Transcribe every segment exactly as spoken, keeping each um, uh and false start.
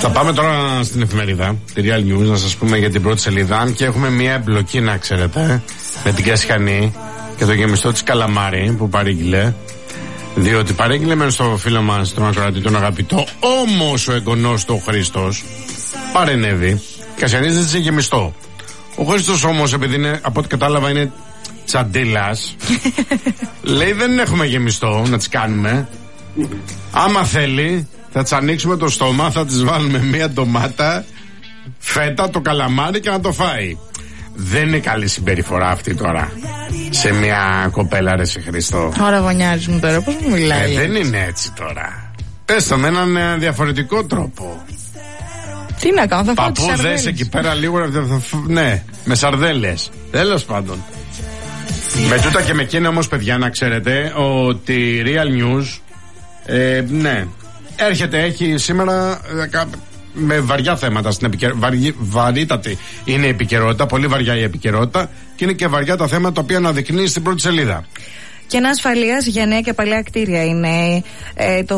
Θα πάμε τώρα στην εφημερίδα, τη Real News, να σας πούμε για την πρώτη σελίδα. Αν και έχουμε μια εμπλοκή, να ξέρετε, με την Κασιχανή και το γεμιστό της Καλαμάρη που παρήγγειλε. Διότι παρήγγειλε μένω στο φίλο μας, τον ακροατή, τον αγαπητό, όμως ο εγγονός του ο Χρήστος παρενέβη. Κασιανής δεν της είχε γεμιστό. Ο Χρήστος όμως, επειδή είναι, από ό,τι κατάλαβα είναι τσαντίλας, λέει δεν έχουμε γεμιστό να τις κάνουμε. Άμα θέλει θα τις ανοίξουμε το στόμα, θα τις βάλουμε μία ντομάτα, φέτα, το καλαμάρι και να το φάει. Δεν είναι καλή συμπεριφορά αυτή τώρα σε μια κοπέλα, ρε σε Χριστό. Ωραία, γονιάρης μου τώρα, πώς μου μιλάει. Ε, δεν είναι έτσι τώρα. Πες το με έναν ε, διαφορετικό τρόπο. Τι να κάνω, θα φάω τις σαρδέλες. Παππούδες εκεί πέρα λίγο, ναι, με σαρδέλες. Τέλος πάντων. Με τούτα και με εκείνα όμως, παιδιά, να ξέρετε ότι Real News, ε, ναι, έρχεται, έχει σήμερα ε, με βαριά θέματα στην επικαιρότητα. Βαρύτατη είναι η επικαιρότητα, πολύ βαριά η επικαιρότητα και είναι και βαριά τα θέματα τα οποία αναδεικνύει στην πρώτη σελίδα. Κενά ασφαλείας για νέα και παλιά κτίρια είναι ε, το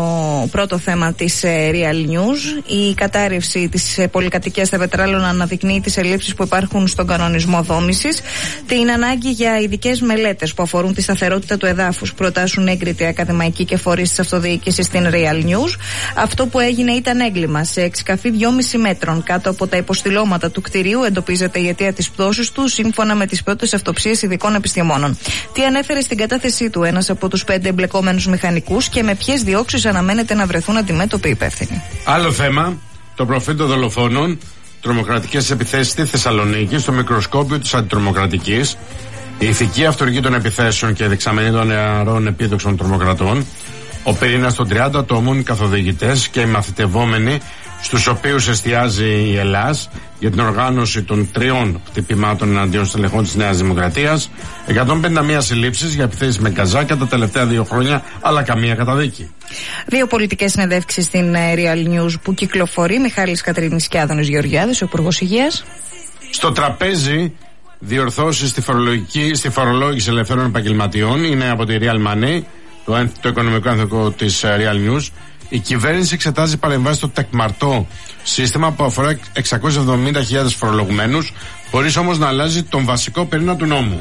πρώτο θέμα της ε, Real News. Η κατάρρευση της ε, πολυκατοικίας στα Πετράλωνα αναδεικνύει τις ελλείψεις που υπάρχουν στον κανονισμό δόμησης, την ανάγκη για ειδικές μελέτες που αφορούν τη σταθερότητα του εδάφους, προτάσουν έγκριτοι ακαδημαϊκοί και φορείς της αυτοδιοίκησης στην Real News. Αυτό που έγινε ήταν έγκλημα. Σε εξκαφή δυόμισι μέτρων κάτω από τα υποστηλώματα του κτηρίου εντοπίζεται η αιτία της πτώσης του, σύμφωνα με τις πρώτες αυτοψίες ειδικών επιστημόνων. Τι ανέφερε στην κατάθεσή του ένας από τους πέντε εμπλεκόμενους μηχανικούς και με ποιες διώξεις αναμένεται να βρεθούν αντιμέτωποι υπεύθυνοι. Άλλο θέμα, το προφίλ των δολοφόνων, τρομοκρατικές επιθέσεις στη Θεσσαλονίκη, στο μικροσκόπιο της αντιτρομοκρατικής, η ηθική αυτοργή των επιθέσεων και δεξαμενή των νεαρών επίδοξων τρομοκρατών, ο πυρήνας των τριάντα ατόμων, οι καθοδηγητές και οι μαθητευόμενοι, στους οποίους εστιάζει η Ελλάς για την οργάνωση των τριών χτυπημάτων εναντίον στελεχών της Νέας Δημοκρατίας, εκατόν πενήντα μία συλλήψεις για επιθέσεις με καζάκια τα τελευταία δύο χρόνια, αλλά καμία καταδίκη. Δύο πολιτικές συνεντεύξεις στην Real News που κυκλοφορεί. Μιχάλης Κατρίνης και Άδωνης Γεωργιάδης, ο Υπουργός Υγείας. Στο τραπέζι, διορθώσεις στη, στη φορολόγηση ελευθέρων επαγγελματιών, είναι από τη Real Money, το, το οικονομικό ανθοκό της Real News. Η κυβέρνηση εξετάζει παρεμβάσεις στο τεκμαρτό σύστημα που αφορά εξακόσιες εβδομήντα χιλιάδες φορολογουμένους, χωρίς όμως να αλλάζει τον βασικό πυρήνα του νόμου.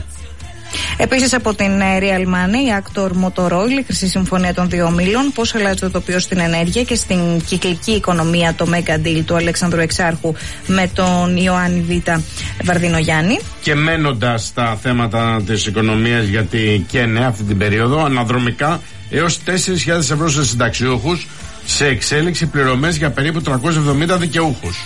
Επίσης από την Real Money, η Actor Motorola, η χρυσή συμφωνία των δύο ομίλων, πώς αλλάζει το τοπίο στην ενέργεια και στην κυκλική οικονομία, το Mega Deal του Αλέξανδρου Εξάρχου με τον Ιωάννη Β. Βαρδινογιάννη. Και μένοντας στα θέματα της οικονομίας, γιατί και ναι, αυτή την περίοδο αναδρομικά έως τέσσερις χιλιάδες ευρώ σε συνταξιούχους, σε εξέλιξη πληρωμές για περίπου τριακόσιους εβδομήντα δικαιούχους.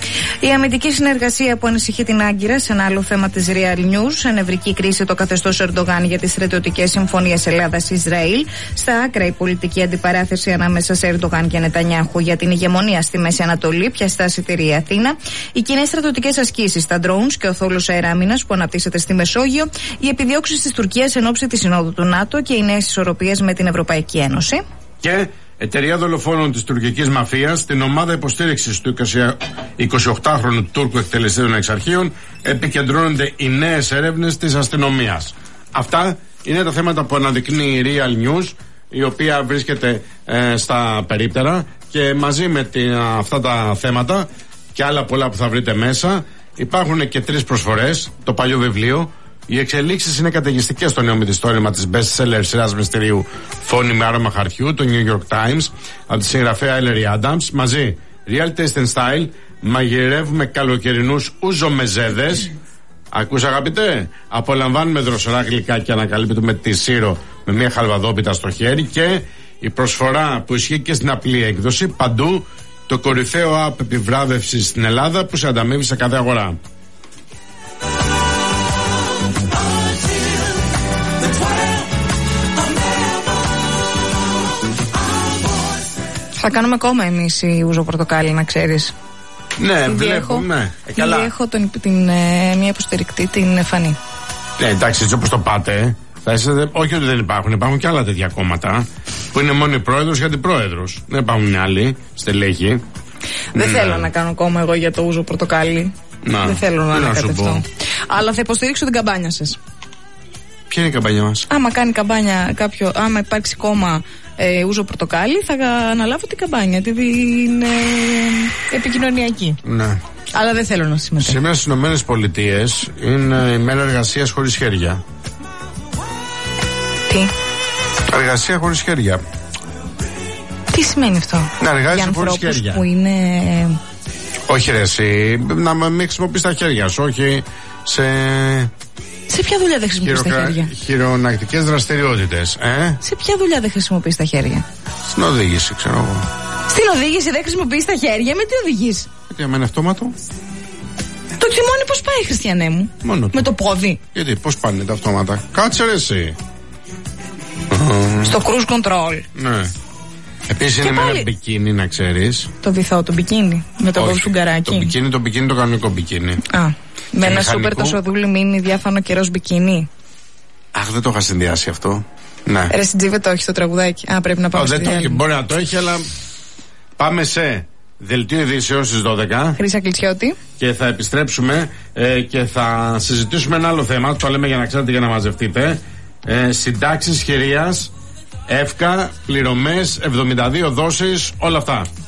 Η αμυντική συνεργασία που ανησυχεί την Άγκυρα, σε ένα άλλο θέμα της Real News, σε νευρική κρίση το καθεστώς Ερντογάν για τις στρατιωτικές συμφωνίες Ελλάδας-Ισραήλ, στα άκρα η πολιτική αντιπαράθεση ανάμεσα σε Ερντογάν και Νετανιάχου για την ηγεμονία στη Μέση Ανατολή, ποια στάση τηρεί η Αθήνα, οι κοινές στρατιωτικές ασκήσεις, τα drones και ο θόλος αεράμινας που αναπτύσσεται στη Μεσόγειο, οι επιδιώξεις της Τουρκίας εν ώψη της Συνόδου του ΝΑΤΟ και οι νέες ισορροπίες με την Ευρωπαϊκή Ένωση. Και εταιρεία δολοφόνων της τουρκικής μαφίας, στην ομάδα υποστήριξης του εικοσιοκτάχρονου Τούρκου εκτελεστή των εξαρχείων, επικεντρώνονται οι νέες έρευνες της αστυνομίας. Αυτά είναι τα θέματα που αναδεικνύει η Real News, η οποία βρίσκεται ε, στα περίπτερα, και μαζί με την, αυτά τα θέματα και άλλα πολλά που θα βρείτε μέσα, υπάρχουν και τρεις προσφορές. Το παλιό βιβλίο. Οι εξελίξεις είναι καταιγιστικές στο νέο μυθιστόρημα της best seller σειράς μυστηρίου Φόνη με άρωμα χαρτιού, το New York Times, από τη συγγραφέα Ellery Adams. Μαζί, Real Taste and Style, μαγειρεύουμε καλοκαιρινούς ουζομεζέδες. Ακούς, αγαπητέ? Απολαμβάνουμε δροσερά γλυκά και ανακαλύπτουμε τη σύρο με μια χαλβαδόπιτα στο χέρι. Και η προσφορά που ισχύει και στην απλή έκδοση, παντού, το κορυφαίο app επιβράβευσης στην Ελλάδα που σε ανταμείβει σε κάθε αγορά. Θα κάνουμε κόμμα εμείς η Ούζο Πορτοκάλι, να ξέρεις. Ναι, βλέπουμε. Ε, καλά. Έχω τον, την, ε, μια υποστηρικτή, την Φανή. Ναι, εντάξει, έτσι όπως το πάτε, θα είστε, όχι ότι δεν υπάρχουν, υπάρχουν και άλλα τέτοια κόμματα που είναι μόνο η πρόεδρος και αντιπρόεδρος. Δεν υπάρχουν άλλοι στελέχοι. Δεν ναι. θέλω να κάνω κόμμα εγώ για το Ούζο Πορτοκάλι. Να, δεν θέλω να ανακατευτώ. Αλλά θα υποστηρίξω την καμπάνια σας. Ποια είναι η καμπάνια μας? Άμα κάνει καμπάνια κάποιο, άμα υπάρξει κόμμα ε, ούζο πορτοκάλι, θα αναλάβω την καμπάνια, την ε, επικοινωνιακή. Ναι. Αλλά δεν θέλω να συμμετέχω. Σήμερα στις Ηνωμένες Πολιτείες είναι η μέρα εργασίας χωρίς χέρια. Τι? Εργασία χωρίς χέρια. Τι σημαίνει αυτό? Να εργάζεσαι χωρίς χέρια. Που είναι... Όχι ρε εσύ, να μην χρησιμοποιείς τα χέρια σου, όχι σε... Σε ποια δουλειά δεν χρησιμοποιείς Χειροκα... τα χέρια? Χειρονακτικές δραστηριότητες, ε? Σε ποια δουλειά δεν χρησιμοποιείς τα χέρια? Στην οδήγηση, ξέρω εγώ. Στην οδήγηση δεν χρησιμοποιείς τα χέρια, με τι οδηγείς? Γιατί αμένα αυτόματο. Το τιμόνι πώς πάει, Χριστιανέ μου? Μόνο με το πόδι. Γιατί, πώς πάνε τα αυτόματα? Κάτσε ρε εσύ. Στο cruise control. Ναι. Επίσης είναι πάλι... με ένα μπικίνι, να ξέρεις. Το βυθό, το μπικίνι. Με το κοψουγκαράκι. Το μπικίνι, το μπικίνι, το κανονικό μπικίνι. Α. Με ένα σούπερ το σοδούλι μίνι διάφανο καιρός μπικίνι. Αχ, δεν το είχα συνδυάσει αυτό. Ναι. Ρε Συντζίβε, το έχει στο τραγουδάκι. Α, πρέπει να πάμε. Δεν το έχει. Μπορεί να το έχει, αλλά πάμε σε δελτίο ειδήσεων στις δώδεκα. Χρύσα Κλιτσιώτη. Και θα επιστρέψουμε ε, και θα συζητήσουμε ένα άλλο θέμα. Το λέμε για να ξέρετε, για να μαζευτείτε. Ε, συντάξεις χειρίας, εύκα, πληρωμές, εβδομήντα δύο δόσεις, όλα αυτά.